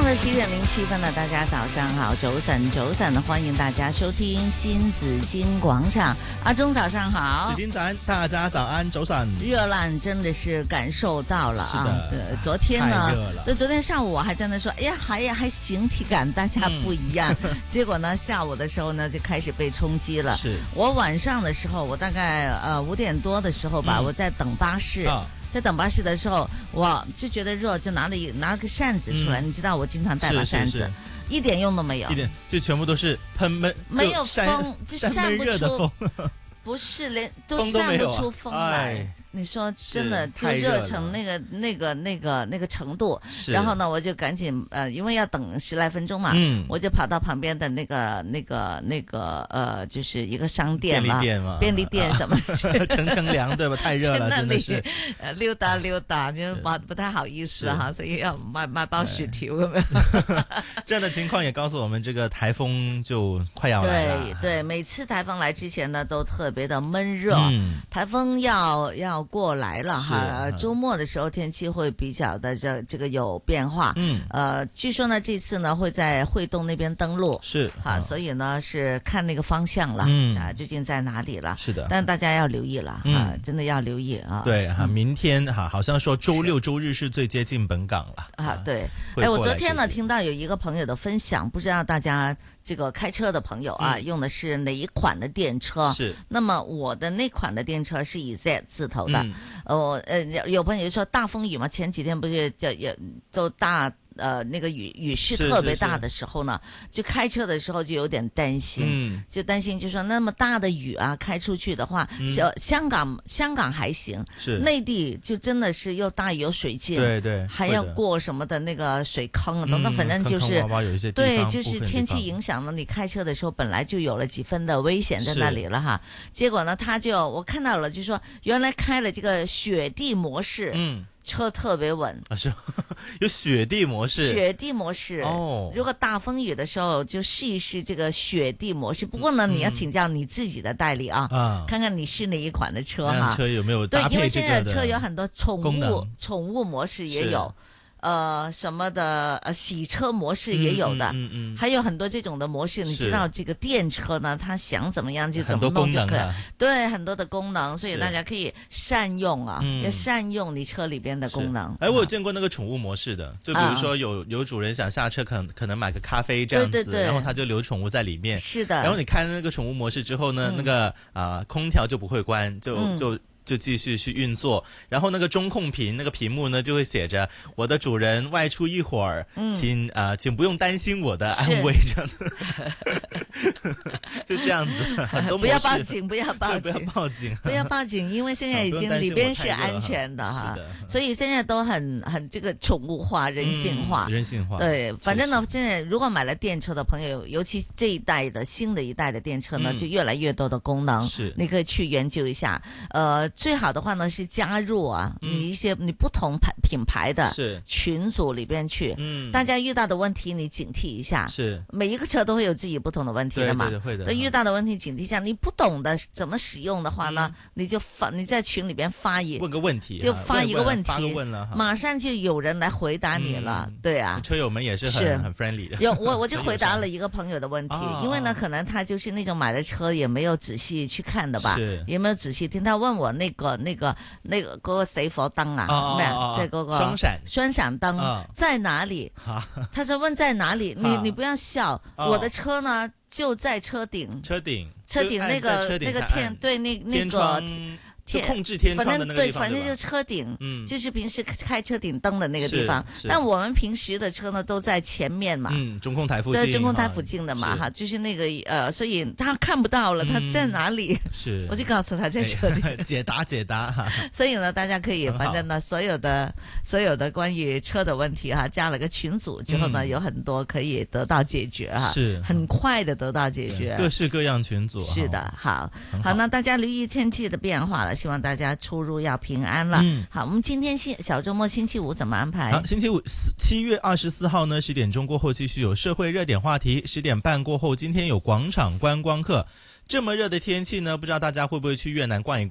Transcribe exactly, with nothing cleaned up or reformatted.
上的十一点零七分了，大家早上好，早晨早晨，欢迎大家收听新紫金广场。阿忠早上好， 紫金早安，大家早安，早晨。 热浪真的是感受到了啊！对，昨天呢，对，昨天上午我还在那说，哎呀，还还行，体感大家不一样。嗯、结果呢，下午的时候呢，就开始被冲击了。 是我晚上的时候，我大概呃五点多的时候吧，嗯、我在等巴士。啊在等巴士的时候，我就觉得热，就拿了一拿了个扇子出来。嗯、你知道我经常带把扇子，是是是一点用都没有， 一点就全部都是喷闷， 没有风，就扇不出，不是连都扇不出风来。你说真的就热成那个那个那个那个程度，然后呢，我就赶紧呃，因为要等十来分钟嘛，嗯、我就跑到旁边的那个那个那个呃，就是一个商店嘛， 便利店嘛， 便利店什么， 乘乘凉对吧？太热了，真的是呃溜达溜达，就不不太好意思哈，所以要买买包薯条咁样。 这样的情况也告诉我们，这个台风就快要来了。 对对，每次台风来之前呢，都特别的闷热，嗯、台风要要。过来了哈，周末的时候天气会比较的这这个有变化，嗯，呃，据说呢这次呢会在惠东那边登陆， 是哈，所以呢是看那个方向了，嗯啊，究竟在哪里了？ 是的， 但大家要留意了啊，真的要留意啊。 对哈，明天哈好像说周六周日是最接近本港了啊。对，哎，我昨天呢听到有一个朋友的分享，不知道大家。这个开车的朋友啊，嗯、用的是哪一款的电车？ 是。 那么我的那款的电车是以 Z 字头的。嗯、呃，呃，有朋友说大风雨嘛，前几天不是就也就大。呃，那个雨雨势特别大的时候呢，是是是就开车的时候就有点担心，嗯、就担心就说那么大的雨啊，开出去的话，嗯、香港香港还行， 是内地就真的是又大有水浸， 对对， 还要过什么的那个水坑啊等等，反正就是、 嗯、坑坑洼洼有一些地方对，就是天气影响了你开车的时候本来就有了几分的危险在那里了哈。结果呢，他就我看到了，就说原来开了这个雪地模式，嗯。车特别稳啊，是有雪地模式， 雪地模式哦。如果大风雨的时候，就试一试这个雪地模式。不过呢，嗯、你要请教你自己的代理啊，嗯、看看你是哪一款的车哈。 车有没有搭配这个的？ 对，因为现在的车有很多宠物宠物模式也有。呃，什么的呃，洗车模式也有的，嗯嗯嗯、还有很多这种的模式。你知道这个电车呢，它想怎么样就怎么弄就可以，啊、对，很多的功能，所以大家可以善用啊，要善用你车里边的功能。 哎，我有见过那个宠物模式的，就比如说有、啊、有主人想下车，可能可能买个咖啡这样子， 对对对， 然后他就留宠物在里面， 是的。 然后你开那个宠物模式之后呢，嗯、那个啊、呃、空调就不会关，就、嗯、就。就继续去运作，然后那个中控屏那个屏幕呢就会写着我的主人外出一会儿，嗯、请啊、呃、请不用担心我的安危这样子，就这样子，很多不要报警，不要报警， 不要报警， 不要报警，因为现在已经里边是安全的哈，所以现在都很很这个宠物化、人性化， 嗯、人性化。 对，反正呢，现在如果买了电车的朋友，尤其这一代的新的一代的电车呢，嗯、就越来越多的功能， 是你可以去研究一下，呃。最好的话呢是加入啊，嗯、你一些你不同牌品牌的群组里边去，嗯、大家遇到的问题你警惕一下。 是每一个车都会有自己不同的问题的嘛， 对对对， 对遇到的问题警惕一下。你不懂得怎么使用的话呢，嗯、你就发你在群里边发一问个问题， 就发一个问题， 问了马上就有人来回答你了。嗯、对啊， 车友们也是很是很 friendly 的。 有我我就回答了一个朋友的问题，因为呢可能他就是那种买了车也没有仔细去看的吧，也没有仔细听。他问我那个那个。那个嗰個死火燈啊，咩啊？即係嗰個雙閃雙閃燈、哦、在哪裡？他說問在哪裡？你你不要笑，哦、我的車呢就在車頂， 車頂車頂那個那個天對那那個。 就控制天窗的那個地方， 反正對，反正就車頂，嗯，就是平時開車頂燈的那個地方。但我們平時的車呢，都在前面嘛， 嗯，中控台附近， 對，中控台附近的嘛，哈，就是那個呃，所以他看不到了，他在哪裡？ 是， 我就告訴他在這裡。 解答解答哈。 所以呢，大家可以，反正呢，所有的所有的關於車的問題哈，加了個群組之後呢，有很多可以得到解決哈， 是， 很快的得到解決， 各式各樣群組。 是的，好，好，那大家留意天氣的變化了。希望大家出入要平安了。嗯，好，我們今天星小周末星期五怎麼安排？ 好，星期五七月二十四號呢，十點鐘過後繼續有社會熱點話題，十點半過後今天有廣場觀光客。這麼熱的天氣呢，不知道大家會不會去越南逛一逛？